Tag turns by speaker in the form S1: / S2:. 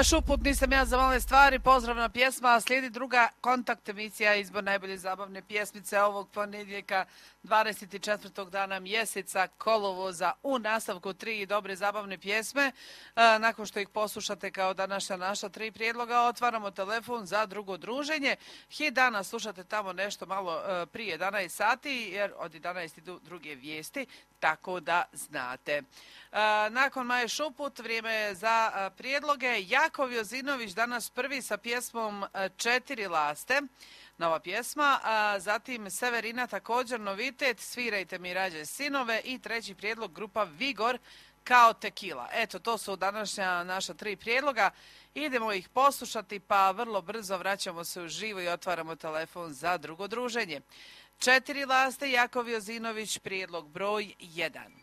S1: Naš uput Nisam ja za male stvari, pozdravna pjesma, slijedi druga kontakt emisija izbor najbolje zabavne pjesmice ovog ponedjeljka 24. dana mjeseca kolovoza u nastavku 3 dobre zabavne pjesme. Nakon što ih poslušate kao današnja naša 3 prijedloga, otvaramo telefon za drugo druženje. Hit dana slušate tamo nešto malo prije 11 sati, jer od 11 idu druge vijesti, tako da znate. Nakon Maje Šuput, vrijeme je za prijedloge. Jakov Jozinović danas prvi sa pjesmom 4 laste. Nova pjesma, zatim Severina također novitet, Svirajte mi rađe sinove i treći prijedlog grupa Vigor kao tekila. Eto, to su današnja naša 3 prijedloga. Idemo ih poslušati pa vrlo brzo vraćamo se u živo i otvaramo telefon za drugo druženje. 4 laste, Jakov Jozinović, prijedlog broj 1.